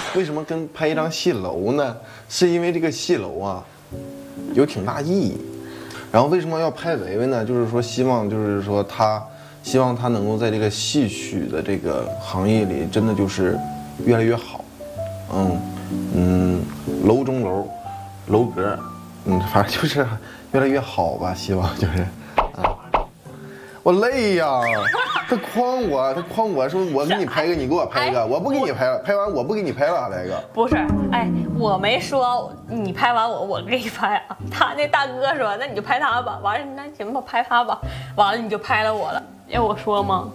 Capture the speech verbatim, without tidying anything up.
为什么跟拍一张戏楼呢？是因为这个戏楼啊，有挺大意义。然后为什么要拍维维呢？就是说希望，就是说他希望他能够在这个戏曲的这个行业里，真的就是越来越好。嗯嗯，楼中楼，楼阁，嗯，反正就是越来越好吧。希望就是啊，我累呀。他诓我，他诓我说我给你拍一个，你给我拍一个，我不给你拍了，拍完我不给你拍了，来个。 不是，哎，我没说你拍完我我给你拍啊，他那大哥说那你就拍他吧，完了那行吧拍他吧，完了你就拍了我了，要我说吗？